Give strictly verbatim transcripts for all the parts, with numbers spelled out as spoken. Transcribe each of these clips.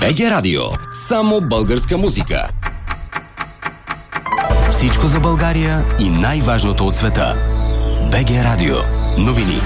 БГ Радио. Само българска музика. Всичко за България и най-важното от света. БГ Радио. Новини.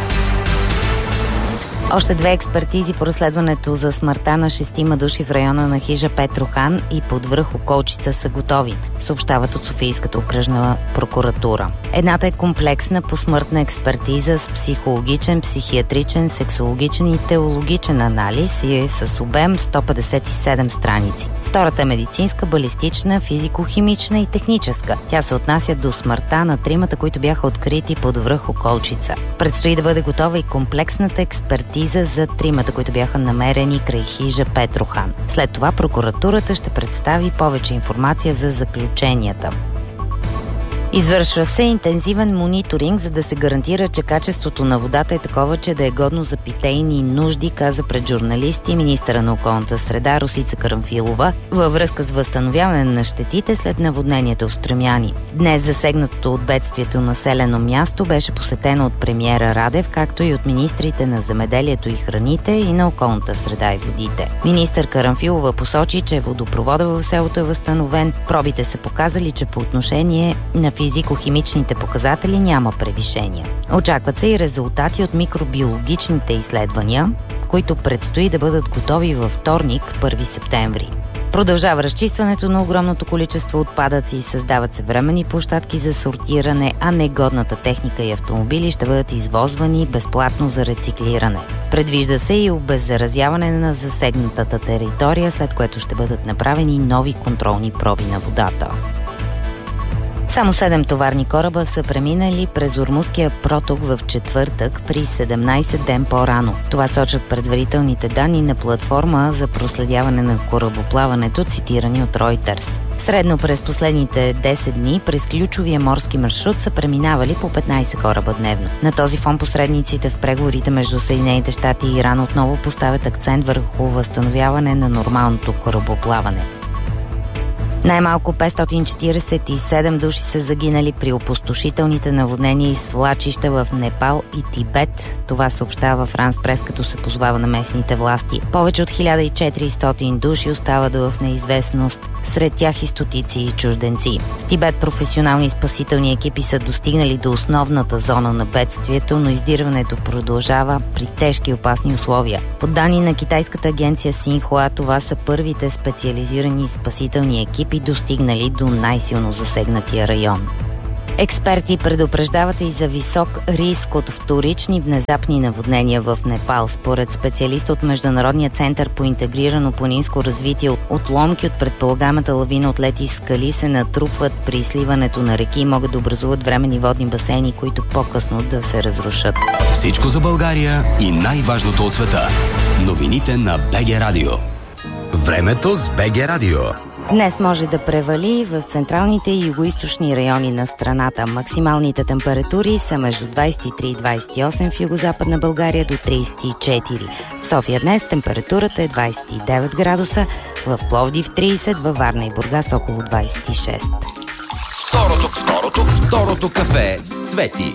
Още две експертизи по разследването за смъртта на шестима души в района на хижа Петрохан и под връх Околчица са готови, съобщават от Софийската окръжна прокуратура. Едната е комплексна посмъртна експертиза с психологичен, психиатричен, сексологичен и теологичен анализ и е с обем сто петдесет и седем страници. Втората е медицинска, балистична, физико-химична и техническа. Тя се отнася до смъртта на тримата, които бяха открити под връх Околчица. Предстои да бъде готова и комплексната експертиза за тримата, които бяха намерени край хижа Петрохан. След това прокуратурата ще представи повече информация за заключенията. Извършва се интензивен мониторинг, за да се гарантира, че качеството на водата е такова, че да е годно за питейни нужди, каза пред журналисти министъра на околната среда Росица Карамфилова във връзка с възстановяване на щетите след наводнението в Струмяни. Днес засегнатото от бедствието населено място беше посетено от премиера Радев, както и от министрите на земеделието и храните и на околната среда и водите. Министър Карамфилова посочи, че водопровода в селото е възстановен. Пробите са показали, че по отношение на физико-химичните показатели няма превишения. Очакват се и резултати от микробиологичните изследвания, които предстои да бъдат готови във вторник, първи септември. Продължава разчистването на огромното количество отпадъци и създават се временни площадки за сортиране, а негодната техника и автомобили ще бъдат извозвани безплатно за рециклиране. Предвижда се и обеззаразяване на засегнатата територия, след което ще бъдат направени нови контролни проби на водата. Само седем товарни кораба са преминали през Ормузския проток в четвъртък при седемнайсет ден по-рано. Това сочат предварителните данни на платформа за проследяване на корабоплаването, цитирани от Reuters. Средно през последните десет дни през ключовия морски маршрут са преминавали по петнайсет кораба дневно. На този фон посредниците в преговорите между Съединените щати и Иран отново поставят акцент върху възстановяване на нормалното корабоплаване. Най-малко петстотин четирийсет и седем души са загинали при опустошителните наводнения и свлачища в Непал и Тибет. Това съобщава Франс Прес, като се позовава на местните власти. Повече от хиляда и четиристотин души остават в неизвестност, сред тях и стотици и чужденци. В Тибет професионални спасителни екипи са достигнали до основната зона на бедствието, но издирването продължава при тежки и опасни условия. По данни на китайската агенция Синхуа, това са първите специализирани спасителни екипи, достигнали до най-силно засегнатия район. Експерти предупреждават и за висок риск от вторични внезапни наводнения в Непал. Според специалист от Международния център по интегрирано планинско развитие, отломки от предполагаемата лавина от лети скали се натрупват при сливането на реки и могат да образуват временни водни басейни, които по-късно да се разрушат. Всичко за България и най-важното от света. Новините на БГ Радио. Времето с БГ Радио. Днес може да превали в централните и югоизточни райони на страната. Максималните температури са между двайсет и три и двайсет и осем, в югозападна България до трийсет и четири. В София днес температурата е двайсет и девет градуса, в Пловдив трийсет, във Варна и Бургас около двайсет и шест. Второто, второто, второто кафе с Цвети.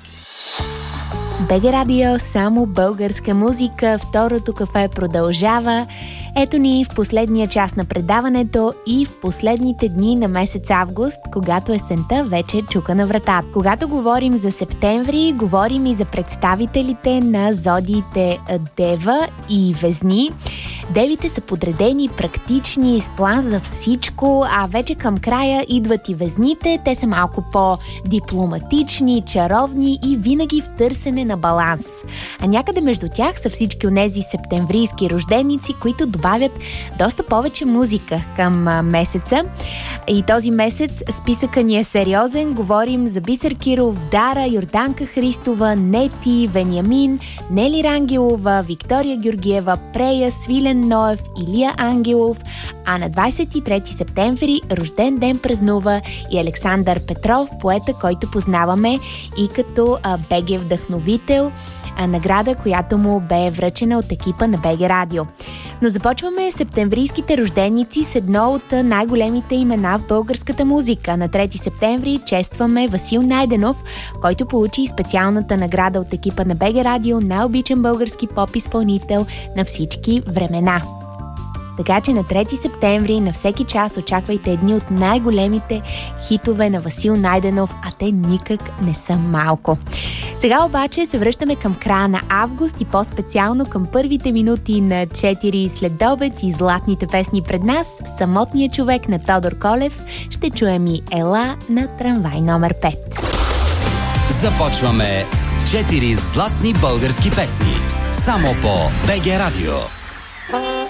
БГ Радио, само българска музика. Второто кафе продължава. Ето ни в последния час на предаването и в последните дни на месец август, когато есента вече чука на вратата. Когато говорим за септември, говорим и за представителите на зодиите Дева и Везни. Девите са подредени, практични, с план за всичко, а вече към края идват и Везните. Те са малко по-дипломатични, чаровни и винаги в търсене на баланс. А някъде между тях са всички онези септемврийски рожденици, които добавят доста повече музика към месеца. И този месец списъка ни е сериозен. Говорим за Бисер Киров, Дара, Йорданка Христова, Нети, Вениамин, Нели Рангелова, Виктория Георгиева, Прея, Свилен Ноев, Илия Ангелов. А на двайсет и трети септември рожден ден празнува и Александър Петров, поета, който познаваме и като БГ вдъхновител, награда, която му бе връчена от екипа на БГ Радио. Но започваме септемврийските рожденици с едно от най-големите имена в българската музика. На трети септември честваме Васил Найденов, който получи специалната награда от екипа на БГ Радио, най-обичан български поп-изпълнител на всички времена. Така че на трети септември на всеки час очаквайте едни от най-големите хитове на Васил Найденов, а те никак не са малко. Сега обаче се връщаме към края на август и по-специално към първите минути на четири следобед и златните песни пред нас. Самотният човек на Тодор Колев ще чуем и Ела на трамвай номер пет. Започваме с четири златни български песни. Само по БГ Радио.